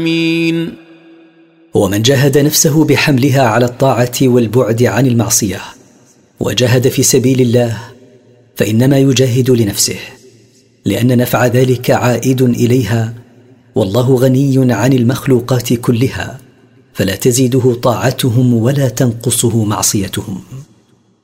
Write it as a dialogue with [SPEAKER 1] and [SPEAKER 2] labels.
[SPEAKER 1] ومن جاهد نفسه بحملها على الطاعة والبعد عن المعصية وجاهد في سبيل الله فإنما يجاهد لنفسه، لأن نفع ذلك عائد إليها، والله غني عن المخلوقات كلها، فلا تزيده طاعتهم ولا تنقصه معصيتهم.